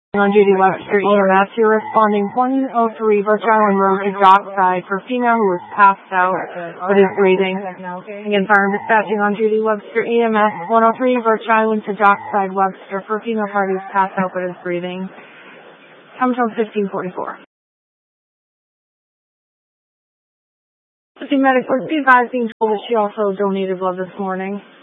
On duty Webster EMS, you're responding 103 Birch Island Road to Dockside for female who is passed out but is breathing. Again, fire and dispatching on duty Webster EMS, 103 Birch Island to Dockside Webster for female party who is passed out but is breathing. Comes from 1544. The medic was advised being told that she also donated blood this morning.